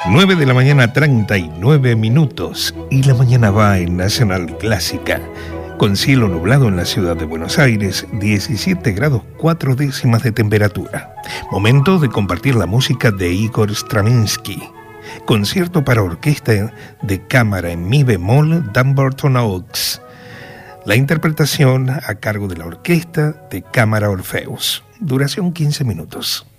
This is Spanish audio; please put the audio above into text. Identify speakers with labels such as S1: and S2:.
S1: 9 de la mañana, 39 minutos. Y la mañana va en Nacional Clásica. Con cielo nublado en la ciudad de Buenos Aires, 17 grados 4 décimas de temperatura. Momento de compartir la música de Igor Stravinsky. Concierto para orquesta de cámara en mi bemol, Dumbarton Oaks. La interpretación a cargo de la Orquesta de Cámara Orfeus. Duración 15 minutos.